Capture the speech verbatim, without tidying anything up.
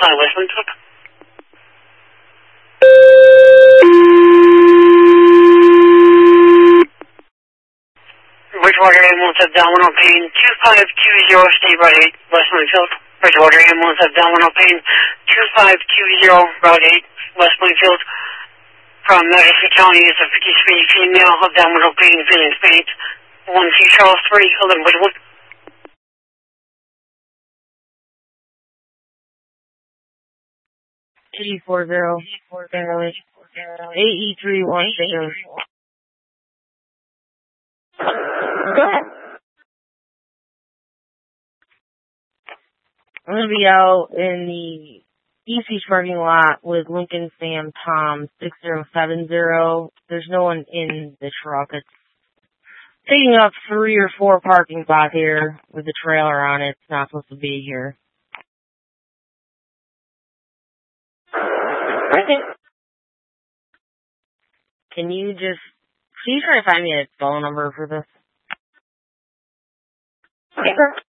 Hi, West Springfield. Bridgewater ambulance abdominal pain, two five two zero, stay Route eight, West Springfield. Bridgewater ambulance abdominal pain, two five two zero, Route eight, West Springfield. From Madison County is a fifty-three female, abdominal pain, feeling faint. one C Charles three, eleven Woodwood. eight four zero, eight E three one zero. I'm going to be out in the Easties parking lot with Lincoln Sam Tom six zero seven zero. There's no one in the truck. It's taking up three or four parking spots here with the trailer on it. It's not supposed to be here. Can you just, can you try to find me a phone number for this?